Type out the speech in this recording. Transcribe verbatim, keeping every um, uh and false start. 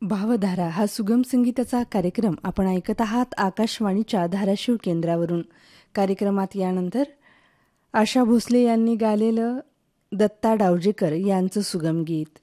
भावधारा हा सुगम संगीताचा कार्यक्रम आपण ऐकत आहात आकाशवाणीच्या धाराशिव केंद्रावरून. कार्यक्रमात यानंतर आशा भोसले यांनी गायलेलं दत्ता डावजेकर यांचं सुगम गीत.